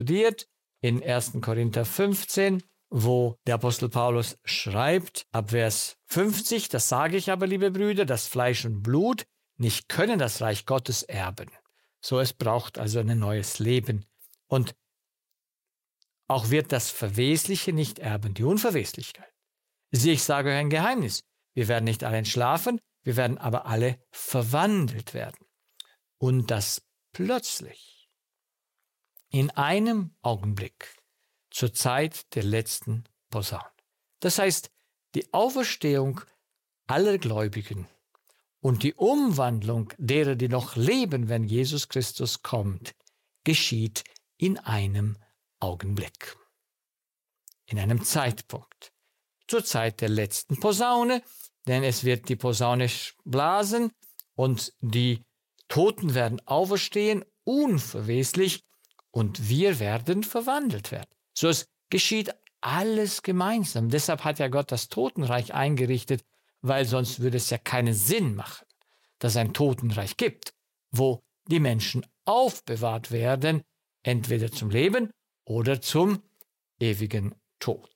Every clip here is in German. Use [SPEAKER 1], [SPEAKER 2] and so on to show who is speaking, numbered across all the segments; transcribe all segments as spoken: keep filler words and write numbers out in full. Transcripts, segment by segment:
[SPEAKER 1] studiert in ersten Korinther fünfzehn, wo der Apostel Paulus schreibt, ab Vers fünfzig, das sage ich aber, liebe Brüder, dass Fleisch und Blut nicht können das Reich Gottes erben. So, es braucht also ein neues Leben. Und auch wird das Verwesliche nicht erben, die Unverweslichkeit. Sieh, ich sage euch ein Geheimnis. Wir werden nicht allein schlafen, wir werden aber alle verwandelt werden. Und das plötzlich, in einem Augenblick, zur Zeit der letzten Posaune. Das heißt, die Auferstehung aller Gläubigen und die Umwandlung derer, die noch leben, wenn Jesus Christus kommt, geschieht in einem Augenblick, in einem Zeitpunkt, zur Zeit der letzten Posaune, denn es wird die Posaune blasen und die Toten werden auferstehen, unverweslich, und wir werden verwandelt werden. So, es geschieht alles gemeinsam. Deshalb hat ja Gott das Totenreich eingerichtet, weil sonst würde es ja keinen Sinn machen, dass es ein Totenreich gibt, wo die Menschen aufbewahrt werden, entweder zum Leben oder zum ewigen Tod.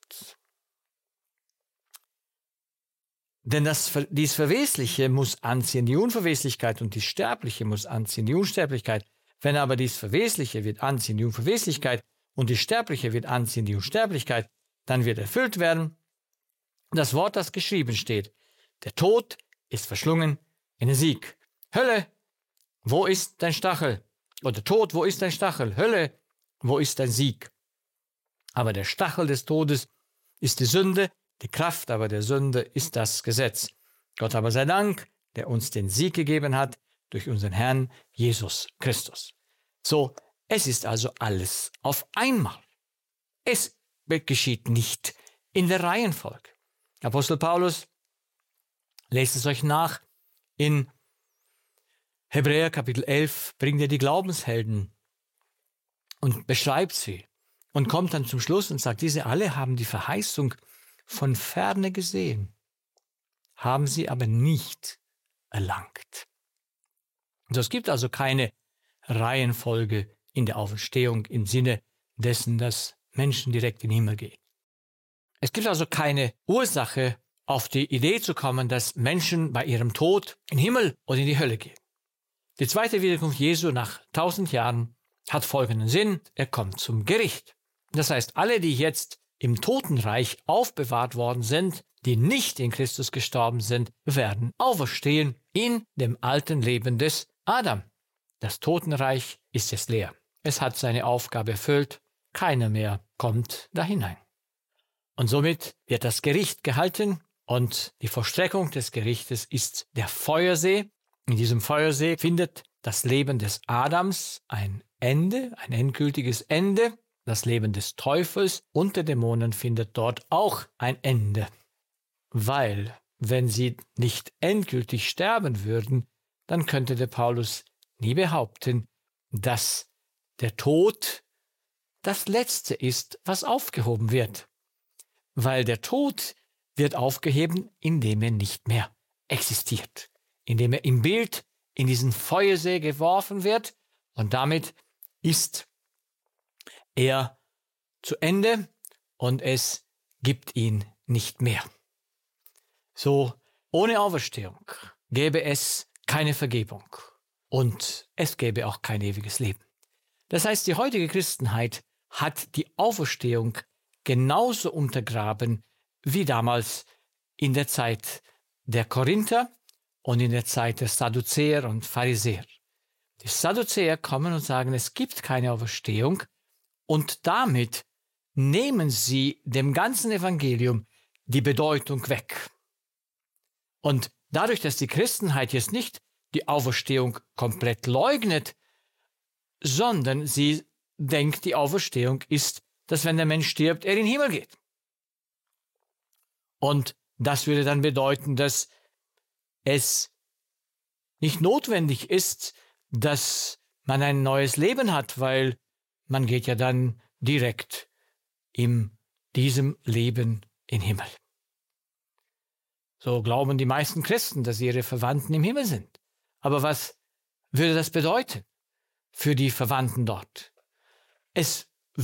[SPEAKER 1] Denn das, dies Verwesliche muss anziehen, die Unverweslichkeit, und die Sterbliche muss anziehen, die Unsterblichkeit. Wenn aber dies Verwesliche wird anziehen, die Unverweslichkeit, und die Sterbliche wird anziehen, die Unsterblichkeit, dann wird erfüllt werden das Wort, das geschrieben steht: Der Tod ist verschlungen in den Sieg. Hölle, wo ist dein Stachel? Oder Tod, wo ist dein Stachel? Hölle, wo ist dein Sieg? Aber der Stachel des Todes ist die Sünde, die Kraft aber der Sünde ist das Gesetz. Gott aber sei Dank, der uns den Sieg gegeben hat durch unseren Herrn Jesus Christus. So, es ist also alles auf einmal. Es geschieht nicht in der Reihenfolge. Apostel Paulus, lest es euch nach, in Hebräer Kapitel elf bringt er die Glaubenshelden und beschreibt sie und kommt dann zum Schluss und sagt, diese alle haben die Verheißung von ferne gesehen, haben sie aber nicht erlangt. Also es gibt also keine Reihenfolge in der Auferstehung im Sinne dessen, dass Menschen direkt in den Himmel gehen. Es gibt also keine Ursache, auf die Idee zu kommen, dass Menschen bei ihrem Tod in den Himmel oder in die Hölle gehen. Die zweite Wiederkunft Jesu nach tausend Jahren hat folgenden Sinn: Er kommt zum Gericht. Das heißt, alle, die jetzt im Totenreich aufbewahrt worden sind, die nicht in Christus gestorben sind, werden auferstehen in dem alten Leben des Adam. Das Totenreich ist jetzt leer. Es hat seine Aufgabe erfüllt. Keiner mehr kommt da hinein. Und somit wird das Gericht gehalten und die Vollstreckung des Gerichtes ist der Feuersee. In diesem Feuersee findet das Leben des Adams ein Ende, ein endgültiges Ende. Das Leben des Teufels und der Dämonen findet dort auch ein Ende. Weil, wenn sie nicht endgültig sterben würden, dann könnte der Paulus nie behaupten, dass der Tod das Letzte ist, was aufgehoben wird. Weil der Tod wird aufgehoben, indem er nicht mehr existiert. Indem er im Bild in diesen Feuersee geworfen wird und damit ist er zu Ende und es gibt ihn nicht mehr. So, ohne Auferstehung gäbe es keine Vergebung und es gäbe auch kein ewiges Leben. Das heißt, die heutige Christenheit hat die Auferstehung genauso untergraben wie damals in der Zeit der Korinther und in der Zeit der Sadduzäer und Pharisäer. Die Sadduzäer kommen und sagen, es gibt keine Auferstehung, und damit nehmen sie dem ganzen Evangelium die Bedeutung weg. Und dadurch, dass die Christenheit jetzt nicht die Auferstehung komplett leugnet, sondern sie denkt, die Auferstehung ist, dass wenn der Mensch stirbt, er in den Himmel geht. Und das würde dann bedeuten, dass es nicht notwendig ist, dass man ein neues Leben hat, weil man geht ja dann direkt in diesem Leben in den Himmel. So glauben die meisten Christen, dass ihre Verwandten im Himmel sind. Aber was würde das bedeuten für die Verwandten dort? Es